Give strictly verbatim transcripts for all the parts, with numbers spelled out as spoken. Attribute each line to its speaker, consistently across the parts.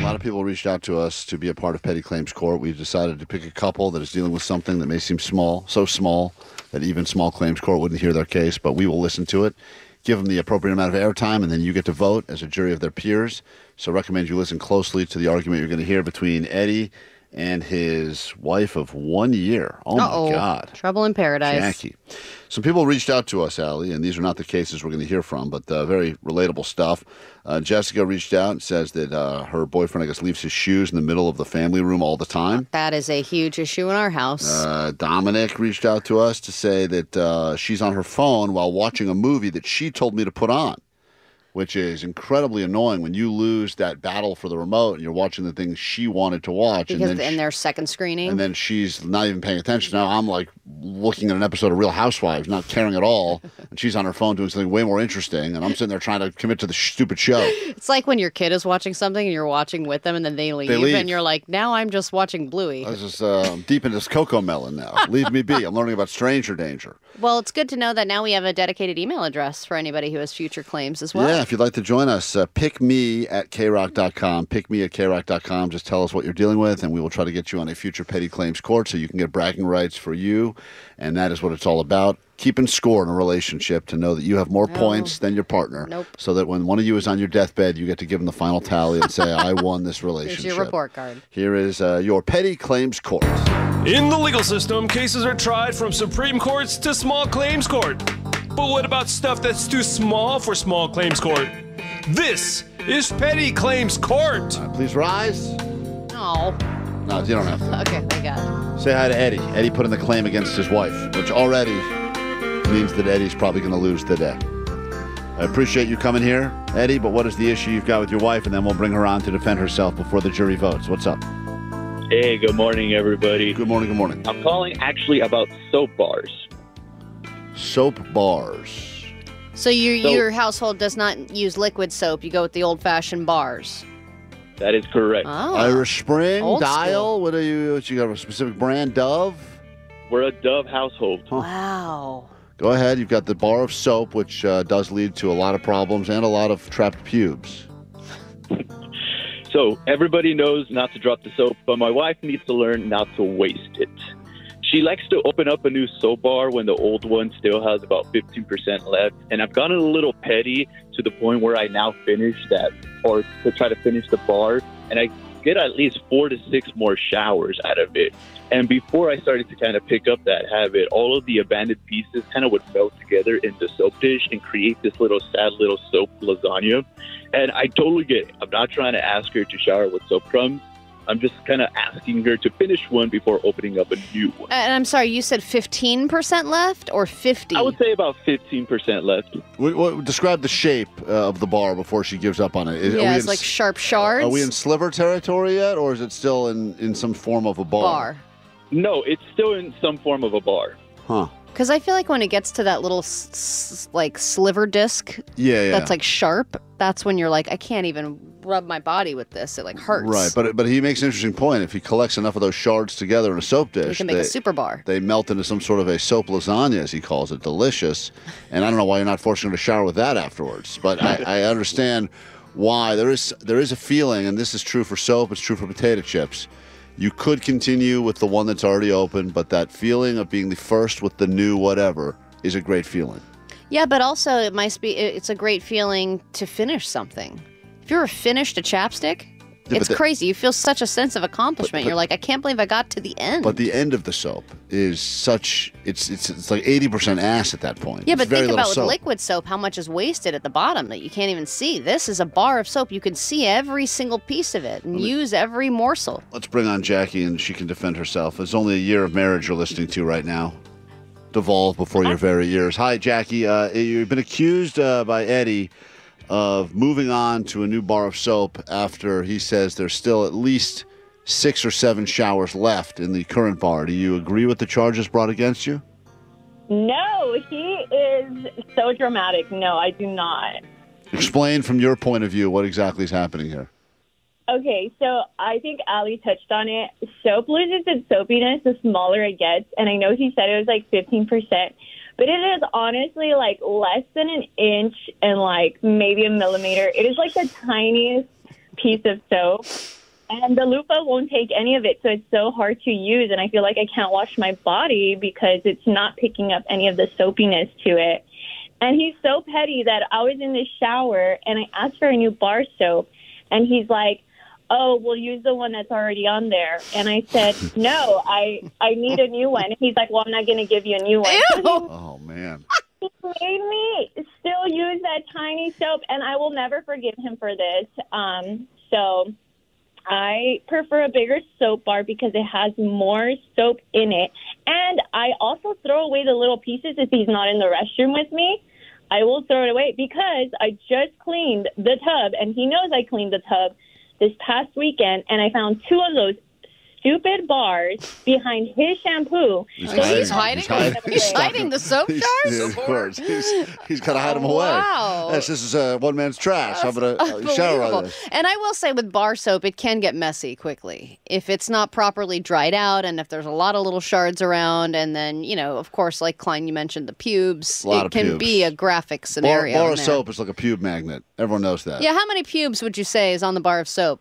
Speaker 1: A lot of people reached out to us to be a part of Petty Claims Court. We've decided to pick a couple that is dealing with something that may seem small, so small that even small claims court wouldn't hear their case, but we will listen to it, give them the appropriate amount of airtime, and then you get to vote as a jury of their peers. So I recommend you listen closely to the argument you're going to hear between Eddie and his wife of one year. Oh,
Speaker 2: Uh-oh.
Speaker 1: my God.
Speaker 2: Trouble in paradise.
Speaker 1: Jackie. Some people reached out to us, Allie, and these are not the cases we're going to hear from, but uh, very relatable stuff. Uh, Jessica reached out and says that uh, her boyfriend, I guess, leaves his shoes in the middle of the family room all the time.
Speaker 2: That is a huge issue in our house.
Speaker 1: Uh, Dominic reached out to us to say that uh, she's on her phone while watching a movie that she told me to put on, which is incredibly annoying when you lose that battle for the remote and you're watching the things she wanted to watch.
Speaker 2: Because
Speaker 1: and then
Speaker 2: in
Speaker 1: she,
Speaker 2: their second screening.
Speaker 1: And then she's not even paying attention. Now I'm like looking at an episode of Real Housewives, not caring at all. And she's on her phone doing something way more interesting. And I'm sitting there trying to commit to the stupid show.
Speaker 2: It's like when your kid is watching something and you're watching with them and then they leave.
Speaker 1: They leave.
Speaker 2: And you're like, now I'm just watching Bluey.
Speaker 1: I was just uh, deep into this Coco Melon now. Leave me be. I'm learning about stranger danger.
Speaker 2: Well, it's good to know that now we have a dedicated email address for anybody who has future claims as well.
Speaker 1: Yeah, if you'd like to join us, uh, pick me at k rock dot com. Pick me at k rock dot com. Just tell us what you're dealing with, and we will try to get you on a future petty claims court so you can get bragging rights for you. And that is what it's all about. Keeping score in a relationship to know that you have more
Speaker 2: No.
Speaker 1: points than your partner.
Speaker 2: Nope.
Speaker 1: So that when one of you is on your deathbed, you get to give them the final tally and say, I won this relationship.
Speaker 2: Here's your report card.
Speaker 1: Here is uh, your petty claims court.
Speaker 3: In the legal system, cases are tried from Supreme Courts to small claims court. But what about stuff that's too small for small claims court? This is Petty Claims Court.
Speaker 1: Uh, please rise.
Speaker 2: Oh,
Speaker 1: No, you don't have to.
Speaker 2: okay, thank God.
Speaker 1: Say hi to Eddie. Eddie put in the claim against his wife, which already means that Eddie's probably going to lose today. I appreciate you coming here, Eddie, but what is the issue you've got with your wife? And then we'll bring her on to defend herself before the jury votes. What's up?
Speaker 4: Hey, good morning, everybody.
Speaker 1: Good morning, good morning.
Speaker 4: I'm calling actually about soap bars.
Speaker 1: Soap bars.
Speaker 2: So your
Speaker 4: So-
Speaker 2: your household does not use liquid soap. You go with the old-fashioned bars.
Speaker 4: That is correct.
Speaker 2: Oh.
Speaker 1: Irish Spring,
Speaker 2: Old
Speaker 1: Dial,
Speaker 2: school.
Speaker 1: what are you, what you got a specific brand, Dove?
Speaker 4: We're a Dove household.
Speaker 2: Wow.
Speaker 1: Go ahead, you've got the bar of soap, which uh, does lead to a lot of problems and a lot of trapped pubes.
Speaker 4: So everybody knows not to drop the soap, but my wife needs to learn not to waste it. She likes to open up a new soap bar when the old one still has about fifteen percent left. And I've gotten a little petty to the point where I now finish that, or to try to finish the bar, and I get at least four to six more showers out of it. And before I started to kind of pick up that habit, all of the abandoned pieces kind of would melt together in the soap dish and create this little sad little soap lasagna. And I totally get it. I'm not trying to ask her to shower with soap crumbs. I'm just kind of asking her to finish one before opening up a new one.
Speaker 2: And I'm sorry, you said fifteen percent left or fifty?
Speaker 4: I would say about fifteen percent left.
Speaker 1: What, what, describe the shape uh, of the bar before she gives up on it. Is, are we
Speaker 2: Yeah,
Speaker 1: in
Speaker 2: it's like
Speaker 1: s-
Speaker 2: sharp shards.
Speaker 1: Are we in sliver territory yet, or is it still in, in some form of a bar?
Speaker 2: bar?
Speaker 4: No, it's still in some form of a bar.
Speaker 1: Huh.
Speaker 2: Because I feel like when it gets to that little s- s- like sliver disc
Speaker 1: Yeah, yeah.
Speaker 2: that's like sharp, that's when you're like, I can't even rub my body with this. It like hurts.
Speaker 1: Right, but but he makes an interesting point. If he collects enough of those shards together in a soap dish,
Speaker 2: you can make
Speaker 1: they,
Speaker 2: a super bar.
Speaker 1: they melt into some sort of a soap lasagna, as he calls it, delicious. And I don't know why you're not forcing her to shower with that afterwards. But I, I understand why there is there is a feeling, and this is true for soap, it's true for potato chips. You could continue with the one that's already open, but that feeling of being the first with the new whatever is a great feeling.
Speaker 2: Yeah, but also it might be. It's a great feeling to finish something. If you ever finished a chapstick,
Speaker 1: Yeah,
Speaker 2: it's
Speaker 1: but the-
Speaker 2: crazy. You feel such a sense of accomplishment.
Speaker 1: but-
Speaker 2: You're like, I can't believe I got to the end.
Speaker 1: But the end of the soap is such it's it's it's like eighty percent ass at that point.
Speaker 2: yeah,
Speaker 1: It's
Speaker 2: but
Speaker 1: very
Speaker 2: think
Speaker 1: little
Speaker 2: about with
Speaker 1: soap.
Speaker 2: liquid soap, how much is wasted at the bottom that you can't even see. This is a bar of soap. You can see every single piece of it and use every morsel.
Speaker 1: Let's bring on Jackie and she can defend herself. It's only a year of marriage you're listening to right now. Devolve before your very ears. Hi, Jackie. Uh, you've been accused uh, by Eddie of moving on to a new bar of soap after he says there's still at least six or seven showers left in the current bar. Do you agree with the charges brought against you?
Speaker 5: No, he is so dramatic. No, I do not.
Speaker 1: Explain from your point of view what exactly is happening here.
Speaker 5: Okay, so I think Ali touched on it. Soap loses its soapiness the smaller it gets, and I know he said it was like fifteen percent, but it is honestly like less than an inch and like maybe a millimeter. It is like the tiniest piece of soap, And the loofah won't take any of it, so it's so hard to use. And I feel like I can't wash my body because it's not picking up any of the soapiness to it. And he's so petty that I was in the shower and I asked for a new bar soap. And he's like, oh, we'll use the one that's already on there. And I said, no, I, I need a new one. And he's like, well, I'm not going to give you a new one.
Speaker 2: Ew.
Speaker 1: Oh, man.
Speaker 5: He made me still use that tiny soap, and I will never forgive him for this. Um, so I prefer a bigger soap bar because it has more soap in it. And I also throw away the little pieces if he's not in the restroom with me. I will throw it away because I just cleaned the tub, and he knows I cleaned the tub this past weekend, and I found two of those stupid bars behind his shampoo.
Speaker 1: He's
Speaker 2: So he's hiding,
Speaker 1: He's hiding,
Speaker 2: he's hiding the soap
Speaker 1: He's-
Speaker 2: jars?
Speaker 1: yeah, of course. He's, he's got to hide them away.
Speaker 2: Wow.
Speaker 1: Yes, this is uh, one man's trash. I'm going to shower
Speaker 2: Unbelievable.
Speaker 1: on this.
Speaker 2: And I will say with bar soap, it can get messy quickly. If it's not properly dried out and if there's a lot of little shards around, and then, you know, of course, like Klein, you mentioned the pubes,
Speaker 1: A lot
Speaker 2: it
Speaker 1: of
Speaker 2: can
Speaker 1: pubes.
Speaker 2: be a graphic
Speaker 1: Bar,
Speaker 2: scenario.
Speaker 1: bar
Speaker 2: in
Speaker 1: of
Speaker 2: there.
Speaker 1: soap is like a pube magnet. Everyone knows that.
Speaker 2: Yeah, how many pubes would you say is on the bar of soap?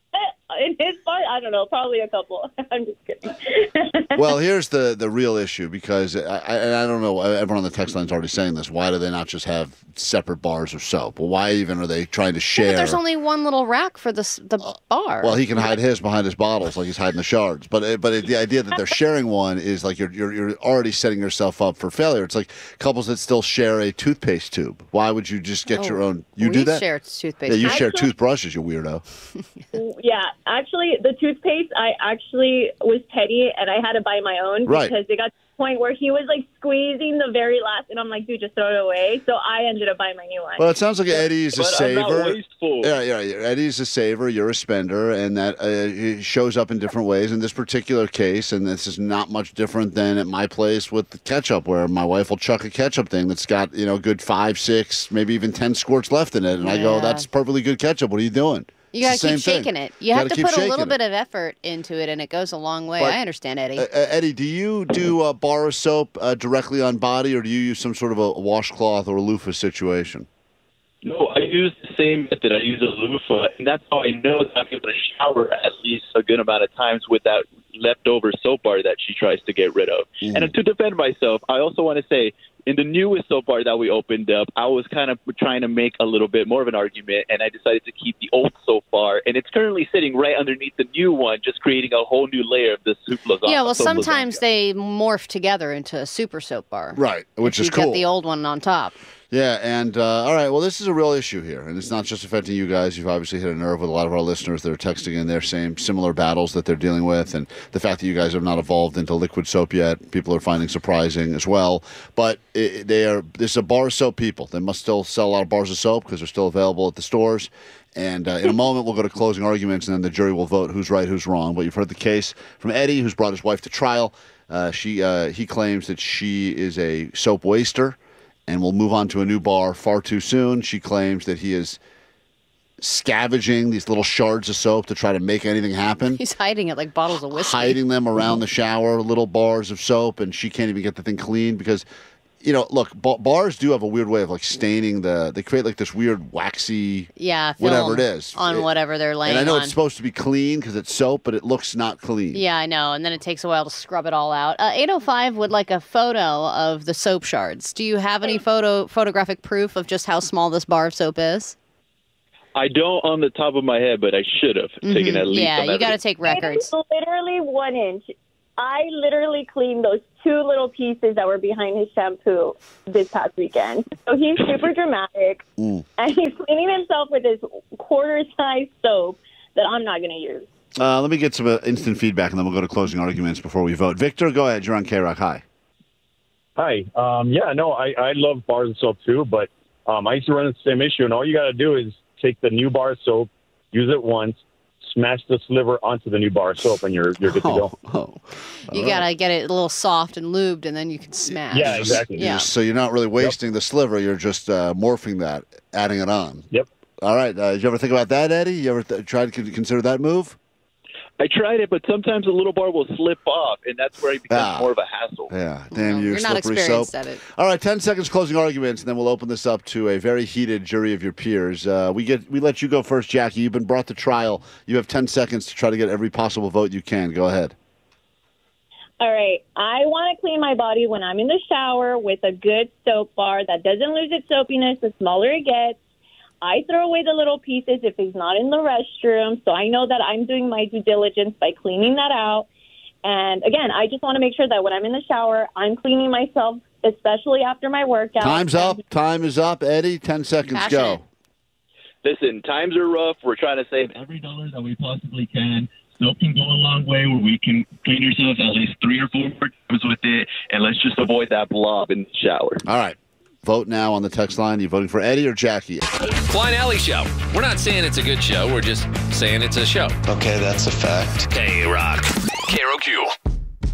Speaker 5: In his bar, I don't know, probably a couple. I'm just kidding.
Speaker 1: Well, here's the, the real issue, because I, I, and I don't know, everyone on the text line is already saying this. Why do they not just have separate bars of soap? Well, why even are they trying to
Speaker 2: Yeah,
Speaker 1: share?
Speaker 2: but there's only one little rack for the, s- the bar.
Speaker 1: Well, he can hide his behind his bottles, like he's hiding the shards. But it- but it, the idea that they're sharing one is like you're, you're you're already setting yourself up for failure. It's like couples that still share a toothpaste tube. Why would you just get
Speaker 2: Oh,
Speaker 1: your own? You
Speaker 2: we
Speaker 1: do that?
Speaker 2: share toothpaste.
Speaker 1: Yeah, you
Speaker 5: I
Speaker 1: share
Speaker 5: actually-
Speaker 1: toothbrushes, you weirdo.
Speaker 5: Yeah, actually, the toothpaste, I actually was petty, and I had to buy my own
Speaker 1: Right.
Speaker 5: because it got to the point where he was, like, squeezing the very last, and I'm like, dude, just throw it away. So I ended up buying my new one.
Speaker 1: Well, it sounds like Eddie's a
Speaker 4: But I'm not
Speaker 1: saver.
Speaker 4: wasteful.
Speaker 1: Yeah, yeah, yeah. Eddie's a saver. You're a spender, and that uh, he shows up in different ways. In this particular case, and this is not much different than at my place with the ketchup, where my wife will chuck a ketchup thing that's got you know good five, six, maybe even ten squirts left in it, and I go,
Speaker 2: Yeah.
Speaker 1: "That's perfectly good ketchup. What are you doing?"
Speaker 2: You got
Speaker 1: It's
Speaker 2: to
Speaker 1: the
Speaker 2: keep
Speaker 1: same
Speaker 2: shaking
Speaker 1: thing.
Speaker 2: it. You have
Speaker 1: gotta
Speaker 2: to
Speaker 1: keep
Speaker 2: put a little
Speaker 1: shaking
Speaker 2: bit
Speaker 1: it.
Speaker 2: of effort into it, and it goes a long way.
Speaker 1: But-
Speaker 2: I understand, Eddie.
Speaker 1: Uh, uh, Eddie, do you do a bar of soap uh, directly on body, or do you use some sort of a washcloth or a loofah situation?
Speaker 4: No, I use the same method. I use a loofah, and that's how I know that I'm able to shower at least a good amount of times with that leftover soap bar that she tries to get rid of.
Speaker 1: Mm.
Speaker 4: And to defend myself, I also want to say, in the newest soap bar that we opened up, I was kind of trying to make a little bit more of an argument, and I decided to keep the old soap bar, and it's currently sitting right underneath the new one, just creating a whole new layer of the soup lasagna.
Speaker 2: yeah, well,
Speaker 4: soap
Speaker 2: sometimes
Speaker 4: lasagna.
Speaker 2: they morph together into a super soap bar.
Speaker 1: Right, which
Speaker 2: If
Speaker 1: is
Speaker 2: you
Speaker 1: cool.
Speaker 2: get the old one on top.
Speaker 1: Yeah, and uh, all right, well, this is a real issue here, and it's not just affecting you guys. You've obviously hit a nerve with a lot of our listeners that are texting in their same similar battles that they're dealing with, and the fact that you guys have not evolved into liquid soap yet, people are finding surprising as well. But it, they are this is a bar of soap people. They must still sell a lot of bars of soap because they're still available at the stores. And uh, in a moment, we'll go to closing arguments, and then the jury will vote who's right, who's wrong. But you've heard the case from Eddie, who's brought his wife to trial. Uh, she uh, he claims that she is a soap waster and will move on to a new bar far too soon. She claims that he is scavenging these little shards of soap to try to make anything happen,
Speaker 2: He's hiding it like bottles of whiskey.
Speaker 1: hiding them around the shower, little bars of soap, and she can't even get the thing clean because, you know, look, ba- bars do have a weird way of like staining the. They create like this weird waxy.
Speaker 2: Yeah,
Speaker 1: whatever
Speaker 2: film
Speaker 1: it is.
Speaker 2: on
Speaker 1: It-
Speaker 2: whatever they're laying
Speaker 1: And I know
Speaker 2: on.
Speaker 1: it's supposed to be clean because it's soap, but it looks not clean.
Speaker 2: Yeah, I know. And then it takes a while to scrub it all out. Uh, eight oh five would like a photo of the soap shards. Do you have any photo photographic proof of just how small this bar of soap is?
Speaker 4: I don't on the top of my head, but I should have taken at least
Speaker 2: Mm-hmm. Yeah,
Speaker 4: some
Speaker 2: you got to
Speaker 4: evidence.
Speaker 2: take
Speaker 5: It
Speaker 2: records.
Speaker 5: is literally one inch. I literally cleaned those two little pieces that were behind his shampoo this past weekend. So he's super dramatic,
Speaker 1: Mm.
Speaker 5: and he's cleaning himself with this quarter-size soap that I'm not going to use.
Speaker 1: Uh, let me get some uh, instant feedback, and then we'll go to closing arguments before we vote. Victor, go ahead. You're on K-Rock. Hi.
Speaker 6: Hi. Um, yeah, no, I, I love bars of soap too, but um, I used to run the same issue, and all you got to do is take the new bar of soap, use it once, smash the sliver onto the new bar of soap, and you're you're good to go.
Speaker 1: Oh, oh.
Speaker 2: You got to get it a little soft and lubed, and then you can smash.
Speaker 6: Yeah, exactly.
Speaker 1: You're
Speaker 2: Yeah.
Speaker 1: just- so you're not really wasting the sliver. You're just uh, morphing that, adding it on.
Speaker 6: Yep.
Speaker 1: All right. Uh, did you ever think about that, Eddie? You ever th- try to con- consider that move?
Speaker 4: I tried it, but sometimes a little bar will slip off, and that's where it becomes
Speaker 1: Ah.
Speaker 4: more of a hassle.
Speaker 1: Yeah, damn you,
Speaker 2: You're not
Speaker 1: slippery soap.
Speaker 2: experienced at it.
Speaker 1: All right, ten seconds closing arguments, and then we'll open this up to a very heated jury of your peers. Uh, we get we let you go first, Jackie. You've been brought to trial. You have ten seconds to try to get every possible vote you can. Go ahead.
Speaker 5: All right. I want to clean my body when I'm in the shower with a good soap bar that doesn't lose its soapiness the smaller it gets. I throw away the little pieces if it's not in the restroom, so I know that I'm doing my due diligence by cleaning that out. And again, I just want to make sure that when I'm in the shower, I'm cleaning myself, especially after my workout.
Speaker 1: Time's up. Time is up. Eddie, ten seconds.
Speaker 2: Passionate.
Speaker 1: Go.
Speaker 4: Listen, times are rough. We're trying to save every dollar that we possibly can. Soap can go a long way where we can clean yourself at least three or four times with it, and let's just avoid that blob in the shower.
Speaker 1: All right. Vote now on the text line. You voting for Eddie or Jackie?
Speaker 7: Klein Alley Show. We're not saying it's a good show. We're just saying it's a show.
Speaker 8: Okay, that's a fact.
Speaker 7: K-Rock. K R O Q.